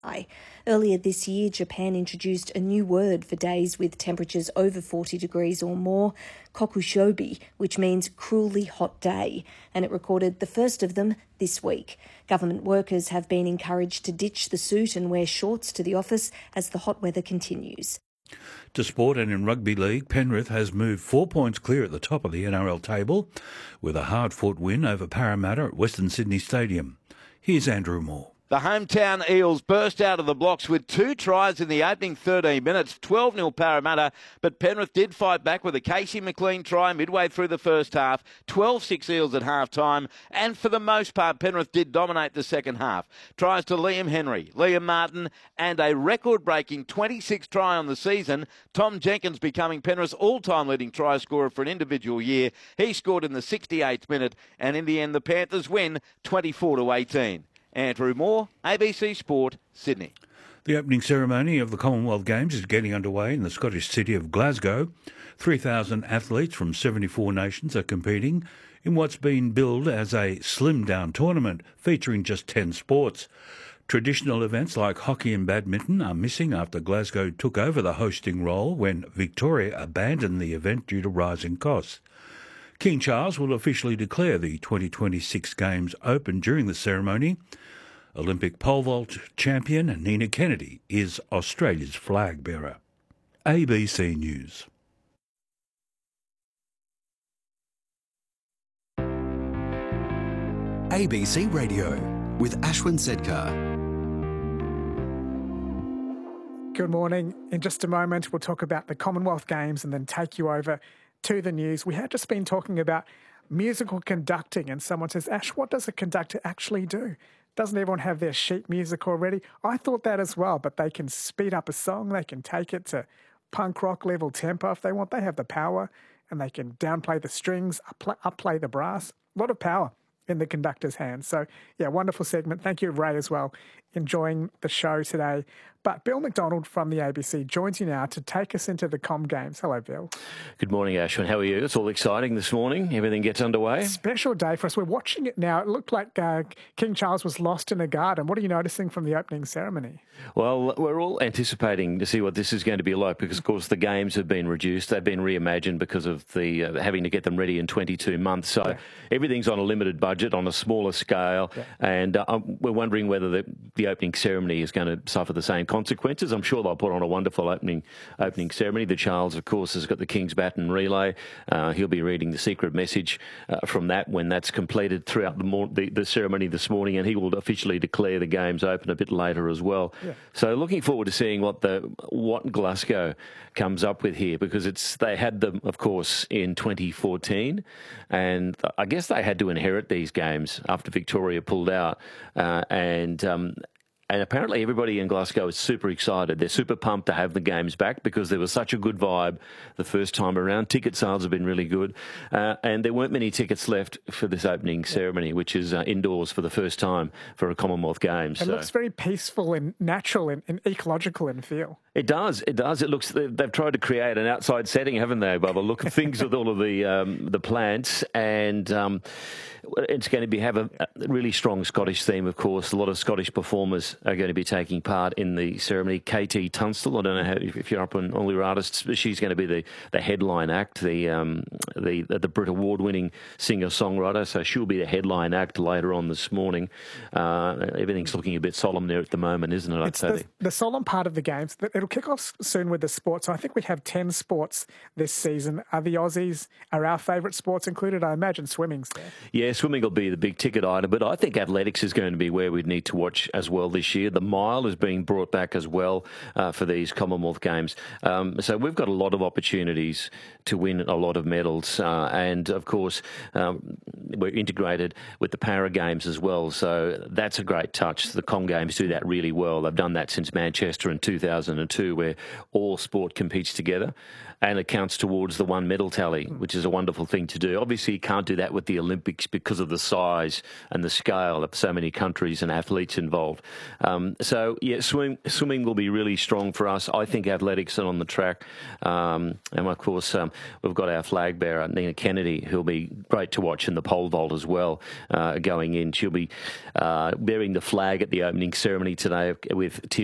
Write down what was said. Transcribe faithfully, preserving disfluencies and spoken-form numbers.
High. Earlier this year, Japan introduced a new word for days with temperatures over forty degrees or more, kokushobi, which means cruelly hot day, and it recorded the first of them this week. Government workers have been encouraged to ditch the suit and wear shorts to the office as the hot weather continues. To sport, and in rugby league, Penrith has moved four points clear at the top of the N R L table with a hard-fought win over Parramatta at Western Sydney Stadium. Here's Andrew Moore. The hometown Eels burst out of the blocks with two tries in the opening thirteen minutes, twelve nil Parramatta, but Penrith did fight back with a Casey McLean try midway through the first half, twelve six Eels at half-time, and for the most part, Penrith did dominate the second half. Tries to Liam Henry, Liam Martin, and a record-breaking twenty-sixth try on the season, Tom Jenkins becoming Penrith's all-time leading try scorer for an individual year. He scored in the sixty-eighth minute, and in the end, the Panthers win twenty-four to eighteen. Andrew Moore, A B C Sport, Sydney. The opening ceremony of the Commonwealth Games is getting underway in the Scottish city of Glasgow. three thousand athletes from seventy-four nations are competing in what's been billed as a slimmed-down tournament featuring just ten sports. Traditional events like hockey and badminton are missing after Glasgow took over the hosting role when Victoria abandoned the event due to rising costs. King Charles will officially declare the twenty twenty-six Games open during the ceremony. Olympic pole vault champion Nina Kennedy is Australia's flag bearer. A B C News. A B C Radio with Ashwin Sedkar. Good morning. In just a moment, we'll talk about the Commonwealth Games and then take you over to the news. We have just been talking about musical conducting, and someone says, Ash, what does a conductor actually do? Doesn't everyone have their sheet music already? I thought that as well, but they can speed up a song, they can take it to punk rock level tempo if they want. They have the power, and they can downplay the strings, upplay the brass. A lot of power in the conductor's hands. So, yeah, wonderful segment. Thank you, Ray, as well. Enjoying the show today. But Bill McDonald from the A B C joins you now to take us into the Com Games. Hello, Bill. Good morning, Ashwin. How are you? It's all exciting this morning. Everything gets underway. Special day for us. We're watching it now. It looked like uh, King Charles was lost in a garden. What are you noticing from the opening ceremony? Well, we're all anticipating to see what this is going to be like because, of course, the games have been reduced. They've been reimagined because of the uh, having to get them ready in twenty-two months. So yeah. Everything's on a limited budget, on a smaller scale. Yeah. And uh, we're wondering whether the, the opening ceremony is going to suffer the same consequences. I'm sure they'll put on a wonderful opening opening ceremony. The Charles, of course, has got the King's Baton relay. Uh, he'll be reading the secret message uh, from that when that's completed throughout the, mor- the the ceremony this morning, and he will officially declare the games open a bit later as well. Yeah. So looking forward to seeing what the what Glasgow comes up with here, because it's they had them, of course, in twenty fourteen, and I guess they had to inherit these games after Victoria pulled out, uh, and um, And apparently everybody in Glasgow is super excited. They're super pumped to have the games back because there was such a good vibe the first time around. Ticket sales have been really good. Uh, and there weren't many tickets left for this opening ceremony, which is uh, indoors for the first time for a Commonwealth Games. It so. looks very peaceful and natural and, and ecological in feel. It does. It does. It looks. They've tried to create an outside setting, haven't they, by the look of things, with all of the um, the plants, and um, it's going to be have a, a really strong Scottish theme. Of course, a lot of Scottish performers are going to be taking part in the ceremony. Katie Tunstall. I don't know how, if you're up on all your artists. She's going to be the, the headline act, the um, the the Brit Award winning singer songwriter. So she'll be the headline act later on this morning. Uh, everything's looking a bit solemn there at the moment, isn't it? It's the, the solemn part of the games. It'll kick off soon with the sports. I think we have ten sports this season. Are the Aussies, are our favourite sports included? I imagine swimming's there. Yeah, swimming will be the big ticket item, but I think athletics is going to be where we need to watch as well this year. The mile is being brought back as well uh, for these Commonwealth Games. Um, so we've got a lot of opportunities to win a lot of medals. Uh, and, of course, um, we're integrated with the Para Games as well. So that's a great touch. The Com Games do that really well. They've done that since Manchester in two thousand two, where all sport competes together, and it counts towards the one medal tally, which is a wonderful thing to do. Obviously, you can't do that with the Olympics because because of the size and the scale of so many countries and athletes involved. Um, so, yeah, swim, swimming will be really strong for us. I think athletics are on the track. Um, and, of course, um, we've got our flag bearer, Nina Kennedy, who'll be great to watch in the pole vault as well, uh, going in. She'll be uh, bearing the flag at the opening ceremony today with